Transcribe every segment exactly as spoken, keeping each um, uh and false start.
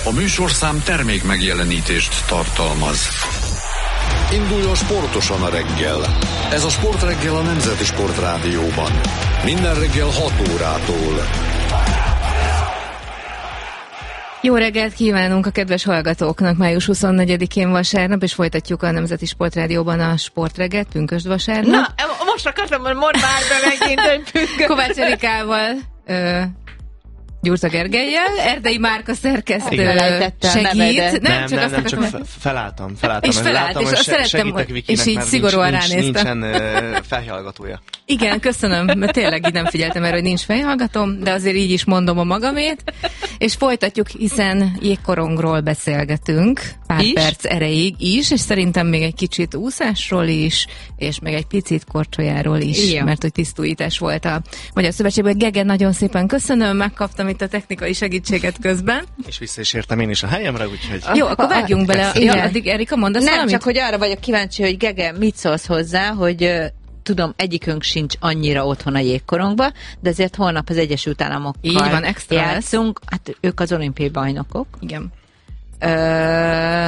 A műsorszám termék megjelenítést tartalmaz. Induljon sportosan a reggel. Ez a Sportreggel a Nemzeti Sportrádióban. Minden reggel hat órától. Jó reggelt kívánunk a kedves hallgatóknak május huszonnegyedikén vasárnap, és folytatjuk a Nemzeti Sportrádióban a Sportreggelt, pünkösd vasárnap. Na, most akartam, hogy mondd már be megint, hogy pünkösd. Kovács Erikával, ö, Gyurta Gergellyel, Erdei Márka szerkesztő segít. Nem, nem, csak, nem, nem, csak fe, felálltam, felálltam. És felállt, és azt se, szerettem, és így szigorúan nincs, ránéztem. Nincs, nincsen uh, felhallgatója. Igen, köszönöm, mert tényleg így nem figyeltem erre, hogy nincs fejhallgatom, de azért így is mondom a magamét. És folytatjuk, hiszen jégkorongról beszélgetünk pár is? perc erejéig is, és szerintem még egy kicsit úszásról is, és még egy picit korcsolyáról is, igen. Mert hogy tisztújítás volt a Magyar Szövetségben. Gege, nagyon szépen köszönöm, megkaptam itt a technikai segítséget közben. És vissza is értem én is a helyemre, úgyhogy... Jó, akkor vágjunk bele. Ja, addig Erika, mondasz Nem, valamit? csak hogy arra vagyok kíváncsi, hogy Gege, mit szólsz hozzá, hogy tudom, egyikünk sincs annyira otthon a jégkorongba, de azért holnap az Egyesült Államokkal van, extra játszunk. Hát ők az olimpiai bajnokok. Igen. Ö...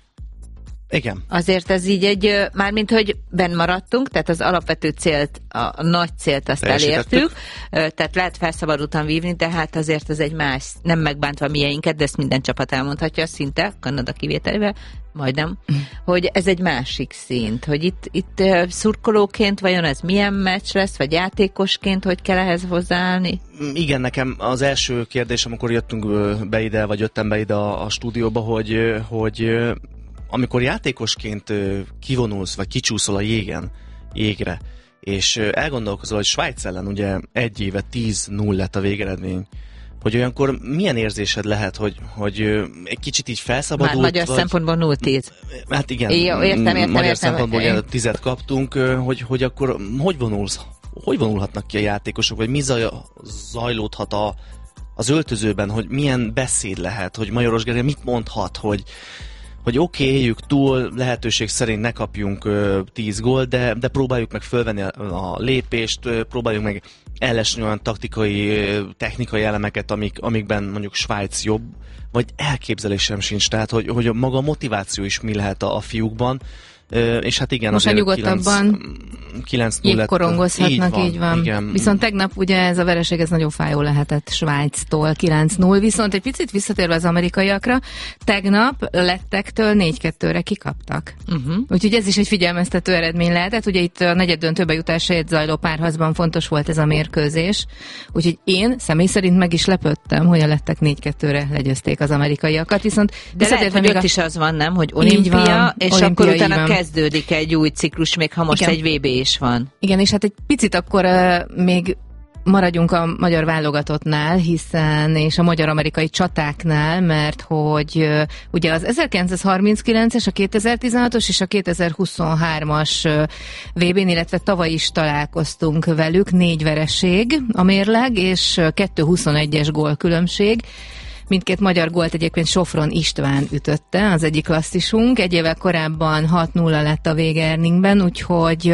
Igen. Azért ez így egy, mármint, hogy benn maradtunk, tehát az alapvető célt, a, a nagy célt azt elértük, tehát lehet felszabadultan vívni, de hát azért ez egy más, nem megbántva mieinket, de ezt minden csapat elmondhatja szinte, Kanada kivételével, majdnem, mm. hogy ez egy másik szint, hogy itt, itt szurkolóként vajon ez milyen meccs lesz, vagy játékosként, hogy kell ehhez hozzáállni? Igen, nekem az első kérdés, amikor jöttünk be ide, vagy jöttem be ide a, a stúdióba, hogy, hogy amikor játékosként kivonulsz, vagy kicsúszol a jégen, jégre, és elgondolkozol, hogy Svájc ellen ugye egy éve tíz null lett a végeredmény, hogy olyankor milyen érzésed lehet, hogy, hogy egy kicsit így felszabadult? Már magyar vagy... szempontból null tíz. Hát igen, Jó, értem, értem, magyar értem, szempontból értem. Én... tizet kaptunk, hogy, hogy akkor hogy vonulsz? Hogy vonulhatnak ki a játékosok, vagy mi zaj, zajlódhat a, az öltözőben, hogy milyen beszéd lehet, hogy Majoros Gergely mit mondhat, hogy hogy oké, okay, éljük túl, lehetőség szerint ne kapjunk uh, tíz gólt, de, de próbáljuk meg fölvenni a, a lépést, uh, próbáljuk meg ellesni olyan taktikai, uh, technikai elemeket, amik, amikben mondjuk Svájc jobb, vagy elképzelésem sincs, tehát hogy, hogy maga a motiváció is mi lehet a, a fiúkban, uh, és hát igen, most azért nyugodtabban kilenc null jégkorongozhatnak, így van. Így van. Igen. Viszont tegnap ugye ez a vereség, ez nagyon fájó lehetett Svájctól, kilenc null, viszont egy picit visszatérve az amerikaiakra, tegnap lettektől négy kettőre kikaptak. Uh-huh. Úgyhogy ez is egy figyelmeztető eredmény lehetett, ugye itt a negyeddöntőbe jutásért zajló párharcban fontos volt ez a mérkőzés, úgyhogy én személy szerint meg is lepődtem, hogy a lettek négy kettőre legyőzték az amerikaiakat, viszont de lehet, hogy ott a... is az van, nem, hogy olimpia, van, és olimpia, akkor utána kezdődik egy új ciklus, még ha most igen. egy vé bé is van. Igen, és hát egy picit akkor uh, még maradjunk a magyar válogatottnál, hiszen, és a magyar-amerikai csatáknál, mert hogy uh, ugye az ezerkilencszázharminckilences, a kétezer-tizenhatos és a kétezer-huszonhármas uh, vé bén, illetve tavaly is találkoztunk velük, négy vereség a mérleg, és uh, kettő huszonegyes gólkülönbség. Mindkét magyar gólt egyébként Sofron István ütötte, az egyik klasszisunk. Egy évvel korábban hat nulla lett a vége Erningben, úgyhogy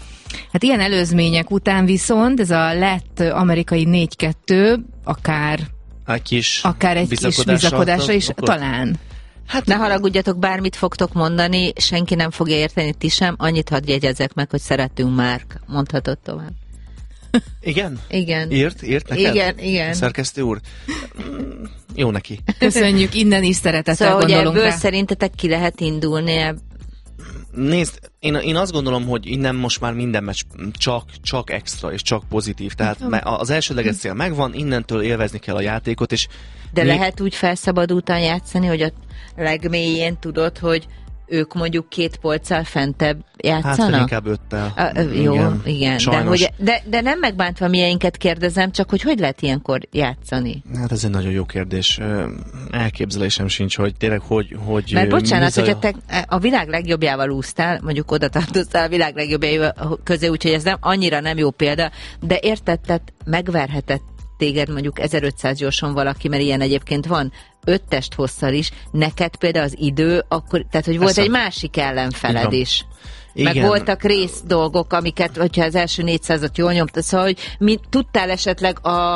hát ilyen előzmények után viszont ez a lett amerikai négy kettő akár egy kis akár egy kis bizakodásra is akkor... talán. Hát ne haragudjatok, bármit fogtok mondani, senki nem fogja érteni, ti sem. Annyit hadd jegyezzek meg, hogy szeretünk Márk. Mondhatod tovább. Igen? Igen. Írt? Írt neked? Igen, igen. Szerkesztő úr? Jó neki. Köszönjük, innen is szeretettel szóval, gondolunk hogy ebből rá. szerintetek ki lehet indulni? Nézd, én, én azt gondolom, hogy innen most már minden meccs csak, csak extra és csak pozitív. Tehát az elsődleges cél megvan, innentől élvezni kell a játékot. És de mi... lehet úgy felszabadultan játszani, hogy a legmélyén tudod, hogy ők mondjuk két polccal fentebb játszanak? Hát inkább öttel. A, jó, igen. igen. De, hogy, de, de nem megbántva mieinket kérdezem, csak hogy hogy lehet ilyenkor játszani? Hát ez egy nagyon jó kérdés. Elképzelésem sincs, hogy tényleg hogy... hogy mert bocsánat, hogyha te a világ legjobbjával úsztál, mondjuk oda tartoztál a világ legjobbjával közé, úgyhogy ez nem, annyira nem jó példa, de érted, tehát megverhetett téged mondjuk ezerötszáz gyorsan valaki, mert ilyen egyébként van, öt test hosszal is, neked például az idő, akkor, tehát hogy volt Eszem. egy másik ellenfeled is. Igen. Meg voltak rész dolgok, amiket, hogyha az első négyszázat jól nyomta, szóval, hogy mi, tudtál esetleg a,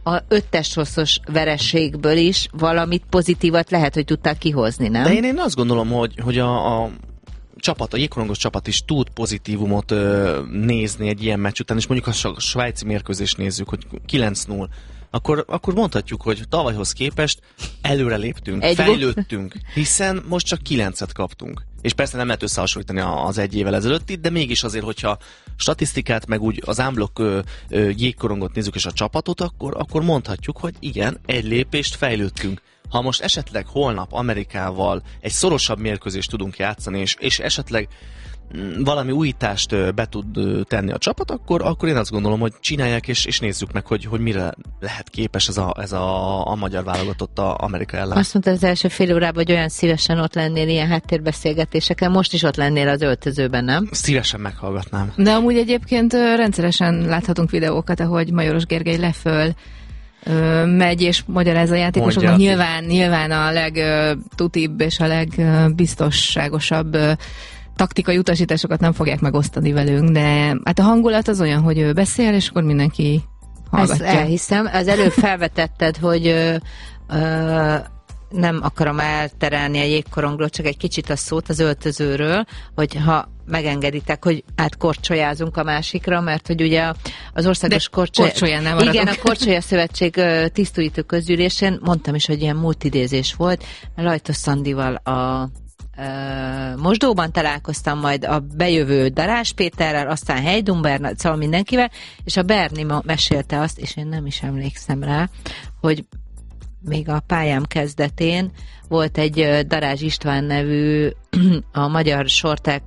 a öttes hosszos vereségből is valamit pozitívat lehet, hogy tudták kihozni, nem? De én, én azt gondolom, hogy, hogy a, a csapat, a jégkorongos csapat is tud pozitívumot ö, nézni egy ilyen meccs után, és mondjuk ha a svájci mérkőzést nézzük, hogy kilenc null, akkor, akkor mondhatjuk, hogy tavalyhoz képest előre léptünk, egy fejlődtünk, hiszen most csak kilencet kaptunk. És persze nem lehet összehasonlítani az egy évvel ezelőttit, de mégis azért, hogyha statisztikát, meg úgy az ámblok jégkorongot nézzük és a csapatot, akkor, akkor mondhatjuk, hogy igen, egy lépést fejlődtünk. Ha most esetleg holnap Amerikával egy szorosabb mérkőzést tudunk játszani, és, és esetleg valami újítást be tud tenni a csapat, akkor, akkor én azt gondolom, hogy csinálják, és, és nézzük meg, hogy, hogy mire lehet képes ez a, ez a, a magyar válogatott a Amerika ellen. Azt mondta az első fél órában, hogy olyan szívesen ott lennél ilyen háttérbeszélgetéseken, most is ott lennél az öltözőben, nem? Szívesen meghallgatnám. De amúgy egyébként rendszeresen láthatunk videókat, ahogy Majoros Gergely leföl megy és magyaráz a játékosoknak. Nyilván, nyilván a legtutibb és a legbiztonságosabb taktikai utasításokat nem fogják megosztani velünk, de hát a hangulat az olyan, hogy ő beszél, és akkor mindenki hallgatja. Ezt elhiszem. Az előbb felvetetted, hogy ö, ö, nem akarom elterelni a jégkorongról, csak egy kicsit a szót az öltözőről, hogy ha megengeditek, hogy átkorcsolyázunk a másikra, mert hogy ugye az országos korcsolya... nem Igen, a Korcsolya Szövetség tisztújító közgyűlésén mondtam is, hogy ilyen multidézés volt. Lajtos Szandival a Mosdóban találkoztam, majd a bejövő Darázs Péterrel, aztán Heidumber, szóval mindenkivel, és a Berni mesélte azt, és én nem is emlékszem rá, hogy még a pályám kezdetén volt egy Darázs István nevű a magyar sortek,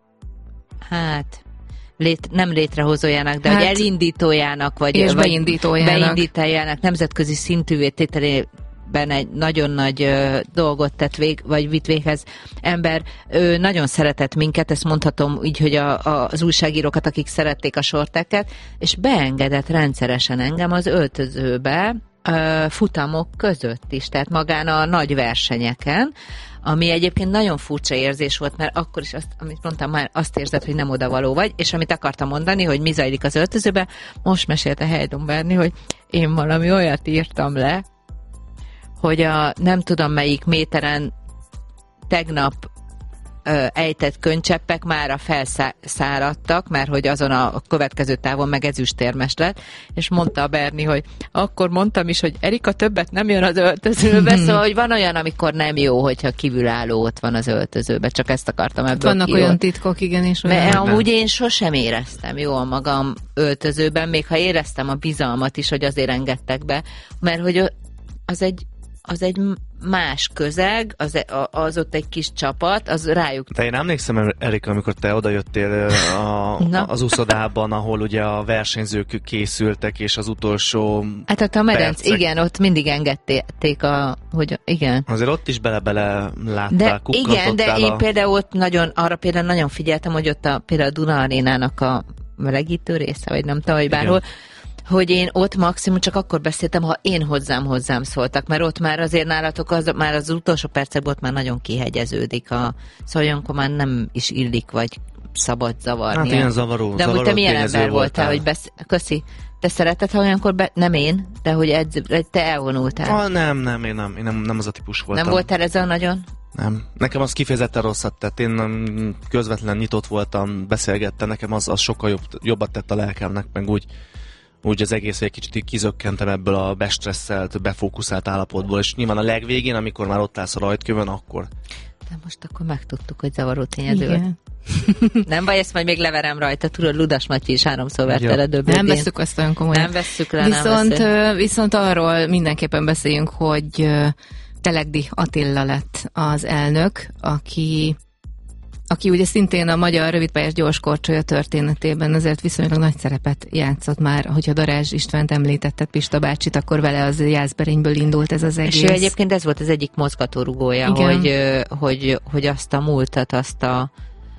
hát lét, nem létrehozójának, de hát, hogy elindítójának, vagy, és vagy beindítójának. beindítójának, nemzetközi szintűvé tételé ben egy nagyon nagy ö, dolgot tett vég, vagy vitt véghez ember. Ő nagyon szeretett minket, ezt mondhatom így, hogy a, a, az újságírókat, akik szerették a sorteket, és beengedett rendszeresen engem az öltözőbe ö, futamok között is, tehát magán a nagy versenyeken, ami egyébként nagyon furcsa érzés volt, mert akkor is, azt, amit mondtam, már azt érzed, hogy nem odavaló vagy, és amit akartam mondani, hogy mi zajlik az öltözőben, most mesélte Heidumberni, hogy én valami olyat írtam le, hogy a nem tudom melyik méteren tegnap ö, ejtett könycseppek mára felszáradtak, mert hogy azon a, a következő távon meg ezüstérmes lett, és mondta a Berni, hogy akkor mondtam is, hogy Erika többet nem jön az öltözőbe, szóval, hogy van olyan, amikor nem jó, hogyha kívülálló ott van az öltözőbe, csak ezt akartam ebből Vannak kijól. olyan titkok, igen, és olyan. Mert amúgy én sosem éreztem jól magam öltözőben, még ha éreztem a bizalmat is, hogy azért engedtek be, mert hogy az egy az egy más közeg, az, az ott egy kis csapat, az rájuk... De én emlékszem, Erika, amikor te odajöttél a, az úszodában, ahol ugye a versenyzők készültek, és az utolsó Hát ott a medenc, igen, ott mindig engedték a... Hogy, igen. Azért ott is bele-bele láttál, de igen, de a... én például ott nagyon, arra például nagyon figyeltem, hogy ott a, például a Duna Arénának a melegítő része, vagy nem tudom, hogy bárhol, igen. Hogy én ott maximum csak akkor beszéltem, ha én hozzám hozzám szóltak, mert ott már azért nálatok az, már az utolsó percekben ott már nagyon kihegyeződik a szóval olyankor már nem is illik, vagy szabad zavarni. Hát ilyen zavaró, de zavaró te milyen ember voltál, voltál, hogy besz... Köszi. Te szereted, ha olyankor be... nem én, de hogy edz... te elvonultál. Ah, nem, nem, én nem, én nem, nem az a típus voltam. Nem voltál ezzel nagyon? Nem. Nekem az kifejezetten rosszat tett. Én közvetlen nyitott voltam, beszélgettem, nekem az, az sokkal jobb, jobbat tett a lelkemnek, meg úgy úgy az egész egy kicsit kizökkentem ebből a bestresszelt, befókuszált állapotból, és nyilván a legvégén, amikor már ott állsz a rajtkövön, akkor... De most akkor megtudtuk, hogy zavaró tényező. Nem baj, ezt majd még leverem rajta, tudod, Ludas Matyi is háromszor verte le döbbét. Nem vesszük azt olyan komolyan. Nem vesszük le, viszont, nem vesszük. Viszont arról mindenképpen beszéljünk, hogy Telegdi Attila lett az elnök, aki... aki ugye szintén a magyar rövidpályás gyorskorcsolya történetében azért viszonylag nagy szerepet játszott már, hogyha Darázs Istvánt említetted, Pista bácsit, akkor vele az Jászberényből indult ez az egész. És ő egyébként ez volt az egyik mozgatórugója, hogy, hogy, hogy azt a múltat, azt a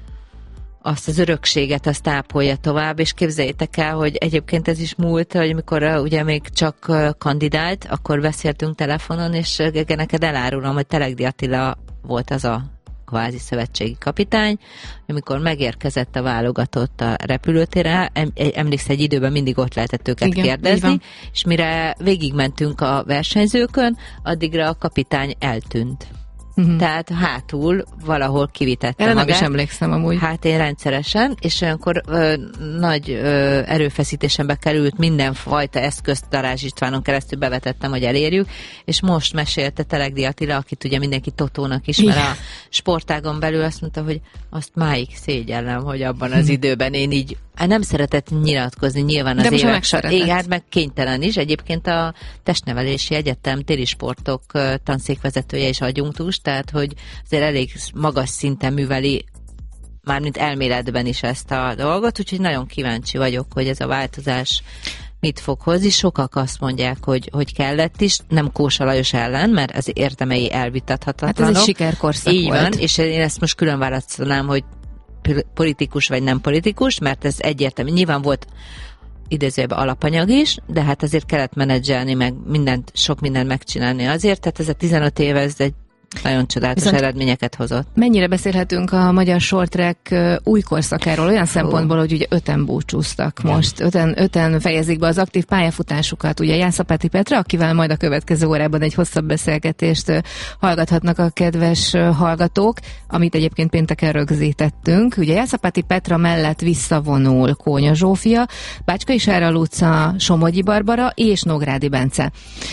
azt az örökséget, azt ápolja tovább, és képzeljétek el, hogy egyébként ez is múlt, hogy mikor ugye még csak kandidált, akkor beszéltünk telefonon, és neked elárulom, hogy Telegdi Attila volt az a kvázi szövetségi kapitány, amikor megérkezett a válogatott a repülőtérre, emlékszel, egy időben mindig ott lehetett őket igen, kérdezni, és mire végigmentünk a versenyzőkön, addigra a kapitány eltűnt. Uh-huh. Tehát hátul valahol kivitette Erre magát. nem is emlékszem amúgy. Hát én rendszeresen, és olyankor ö, nagy ö, erőfeszítésembe került mindenfajta eszközt Darázs Istvánon keresztül bevetettem, hogy elérjük, és most mesélte Telegdi Attila, akit ugye mindenki Totónak ismer a sportágon belül, azt mondta, hogy azt máig szégyellem, hogy abban az időben én így hát nem szeretett nyilatkozni nyilván az évek során. Igen, hát meg kénytelen is. Egyébként a Testnevelési Egyetem téli sportok tanszékvezetője és adjunktus, tehát hogy azért elég magas szinten műveli mármint elméletben is ezt a dolgot, úgyhogy nagyon kíváncsi vagyok, hogy ez a változás mit fog hozni. Sokak azt mondják, hogy, hogy kellett is, nem Kósa Lajos ellen, mert az érdemei elvitathatatlanok. Hát ez egy sikerkorszak így volt. Van, és én ezt most külön választanám, hogy politikus vagy nem politikus, mert ez egyértelmű. Nyilván volt idézőjében alapanyag is, de hát azért kellett menedzselni, meg mindent, sok mindent megcsinálni azért, tehát ez a tizenöt év, ez egy nagyon csodálatos Viszont eredményeket hozott. Mennyire beszélhetünk a magyar short track új korszakáról, olyan oh. szempontból, hogy ugye öten búcsúztak yeah. most, öten, öten fejezik be az aktív pályafutásukat, ugye Jászapáti Petra, akivel majd a következő órában egy hosszabb beszélgetést hallgathatnak a kedves hallgatók, amit egyébként pénteken rögzítettünk. Ugye Jászapáti Petra mellett visszavonul Kónya Zsófia, Bácskai Sára Luca, Somogyi Barbara és Nógrádi Bence.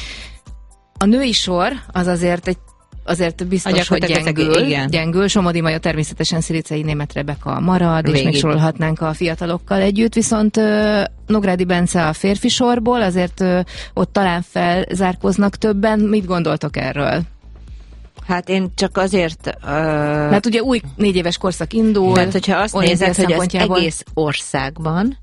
A női sor az azért egy azért biztos, hogy gyengül, ezek, gyengül. Somodi Maja természetesen Sziricei Németh Rebeka marad, Végig. És még sorolhatnánk a fiatalokkal együtt, viszont uh, Nógrádi Bence a férfi sorból, azért uh, ott talán felzárkóznak többen. Mit gondoltok erről? Hát én csak azért... Uh... Mert ugye új négy éves korszak indul. Tehát, hogyha azt nézed, hogy az egész országban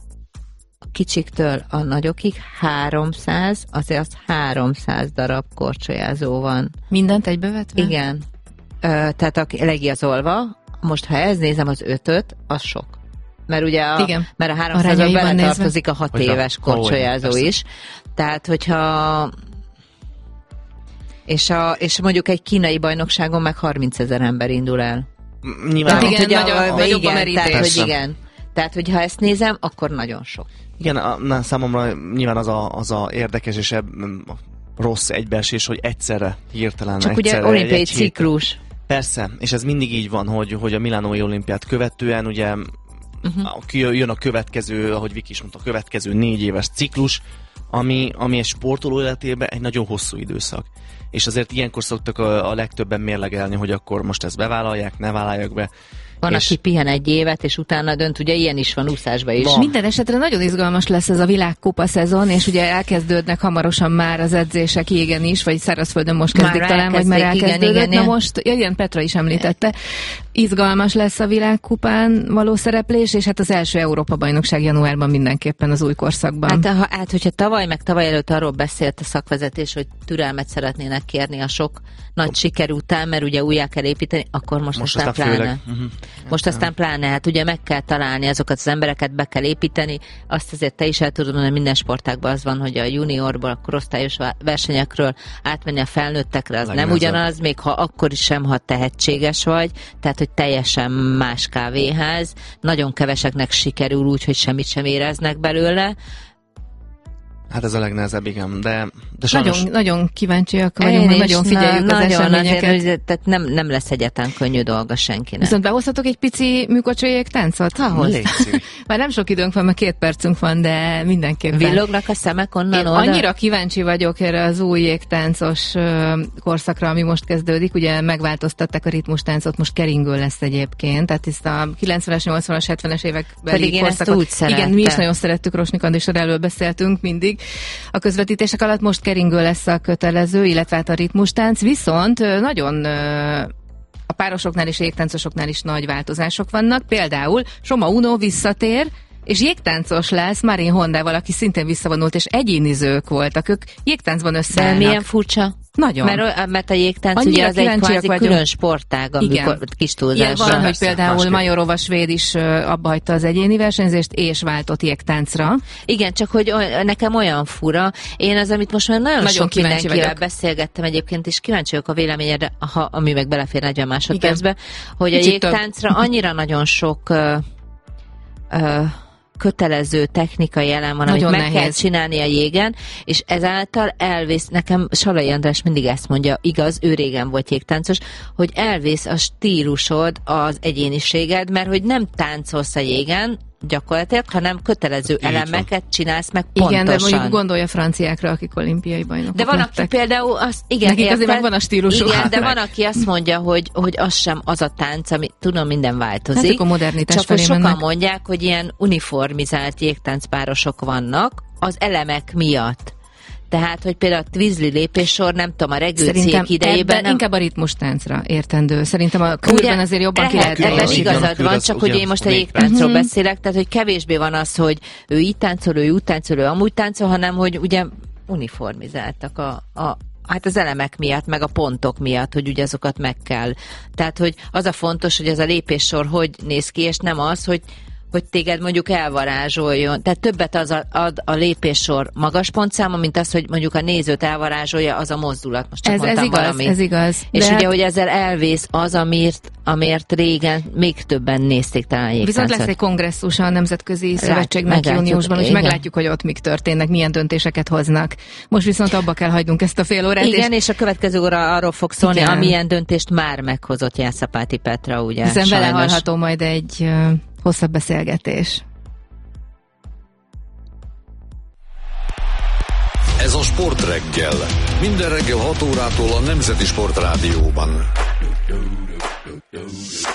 kicsiktől a nagyokig háromszáz, azért az háromszáz darab korcsolyázó van. Mindent egybevetve? Igen. Ö, tehát a legigazolva, most ha ez nézem az ötöt, az sok. Mert ugye a, Igen. mert a háromszázban beletartozik a hat hogy éves korcsolyázó a, is. Tehát, hogyha és, a, és mondjuk egy kínai bajnokságon meg harmincezer ember indul el. Nyilván. Tehát igen, tehát, nagyobb, nagyobb a merítés. Tehát, hogy igen. Tehát, hogyha ezt nézem, akkor nagyon sok. Igen, a, na, számomra nyilván az a, az a érdekes és ebb, rossz egybeesés, hogy egyszerre hirtelen. Csak egyszerre, ugye olimpiai egy ciklus. Persze, és ez mindig így van, hogy, hogy a milánói olimpiát követően ugye uh-huh. jön a következő, ahogy Viki is mondta, a következő négy éves ciklus, ami, ami egy sportoló életében egy nagyon hosszú időszak. És azért ilyenkor szoktak a, a legtöbben mérlegelni, hogy akkor most ezt bevállalják, ne vállalják be. Van, és... aki pihen egy évet, és utána dönt, ugye ilyen is van úszásban is. Van. Minden esetre nagyon izgalmas lesz ez a világkupa szezon, és ugye elkezdődnek hamarosan már az edzések jégen is, vagy szárazföldön most kezdik már talán, vagy már elkezdődött. Igen, igen, Na most, ja, igen, Petra is említette, izgalmas lesz a világkupán való szereplés, és hát az első Európa-bajnokság januárban mindenképpen az új korszakban. Hát, ha, hát hogyha tavaly, meg tavaly előtt arról beszélt a szakvezetés, hogy türelmet szeretnének kérni a sok nagy siker után, mert ugye újjá kell építeni, akkor most, most aztán pláne. Uh-huh. Most aztán pláne, hát ugye meg kell találni azokat az embereket, be kell építeni. Azt azért te is el tudod mondani, minden sportágban az van, hogy a juniorból, a korosztályos versenyekről átmenni a felnőttekre, az nem ugyanaz, még ha akkor is sem, ha tehetséges vagy, tehát hogy teljesen más kávéház. Nagyon keveseknek sikerül úgy, hogy semmit sem éreznek belőle. Hát ez a legnehezebb, igen, de, de sajnos... Nagyon, nagyon kíváncsiak vagyunk, nagyon figyeljük na, az nagyon eseményeket. Azért, tehát nem, nem lesz egyáltalán könnyű dolga senkinek. Viszont behozhatok egy pici műkocsolyék táncot? Ahhoz. Már nem sok időnk van, mert két percünk van, de mindenképpen. Villognak a szemek onnan Én oda? Annyira kíváncsi vagyok erre az új jégtáncos korszakra, ami most kezdődik. Ugye megváltoztatták a ritmustáncot, most keringő lesz egyébként. Tehát ezt a kilencvenes, nyolcvanas, hetvenes évekbeli korszakot. Igen, mi is nagyon szerettük, Rosnik Andissal erről beszéltünk mindig. A közvetítések alatt most keringő lesz a kötelező, illetve hát a ritmustánc, viszont nagyon a párosoknál és jégtáncosoknál is nagy változások vannak. Például Soma Uno visszatér, és jégtáncos lesz Marin Hondával, aki szintén visszavonult, és egyénizők voltak. Ők jégtáncban összeállnak. De milyen furcsa, Nagyon. Mert, mert a jégtánc Annyira ugye az egy kvázi vagyunk. külön sportág, amikor kis túlzásra. Ilyen van, hogy például Majorova svéd is abba hagyta az egyéni versenyzést, és váltott jégtáncra. Igen, csak hogy nekem olyan fura. Én az, amit most már nagyon, nagyon sok mindenkivel vagyok. Beszélgettem egyébként, és kíváncsi vagyok a véleményedre, ha, ami meg belefér negyven másodpercbe, hogy a jégtáncra annyira nagyon sok uh, uh, kötelező technikai elem van, nagyon amit meg nehéz. Kell csinálni a jégen, és ezáltal elvész, nekem Salai András mindig ezt mondja, igaz, ő régen volt jégtáncos, hogy elvész a stílusod, az egyéniséged, mert hogy nem táncolsz a jégen, gyakorlatilag, hanem kötelező így elemeket van. Csinálsz meg pontosan. Igen, de mondjuk gondolja a franciákra, akik olimpiai bajnokok De van, lettek. aki például azt, igen, nekik azért meg van a stílusuk. Igen, de van, aki azt mondja, hogy, hogy az sem az a tánc, ami tudom, minden változik. Hát a modernitás csak hogy sokan mennek. mondják, hogy ilyen uniformizált jégtáncpárosok vannak az elemek miatt. Tehát, hogy például a Twizzly lépéssor, nem tudom, a regőciék idejében... Nem... inkább a ritmustáncra értendő. Szerintem a kürben azért jobban ki lehet ebben igazad van, csak hogy én most a jégtáncról beszélek, tehát, hogy kevésbé van az, hogy ő így táncol, ő úgy táncol, ő amúgy táncol, hanem, hogy ugye uniformizáltak a, a hát az elemek miatt, meg a pontok miatt, hogy ugye azokat meg kell. Tehát, hogy az a fontos, hogy ez a lépéssor hogy néz ki, és nem az, hogy hogy téged mondjuk elvarázsoljon. Tehát többet az a, ad a lépéssor magas pontszáma, mint az, hogy mondjuk a nézőt elvarázsolja az a mozdulat. Most csak ez, ez igaz, valamit. ez igaz. És de ugye, hát... hogy ezzel elvész az, amért, amért régen még többen nézték talán a jégtáncot. Viszont lesz egy kongresszus a Nemzetközi Szövetségnek júniusban, és meglátjuk, hogy ott mik történnek, milyen döntéseket hoznak. Most viszont abba kell hagynunk ezt a fél órát. Igen, és, és a következő óra arról fog szólni, igen. amilyen döntést már meghozott Jászapáti Petra, ugye. Hiszen vele hallható majd egy uh, hosszabb beszélgetés. Ez a Sportreggel. Minden reggel hat órától a Nemzeti Sportrádióban.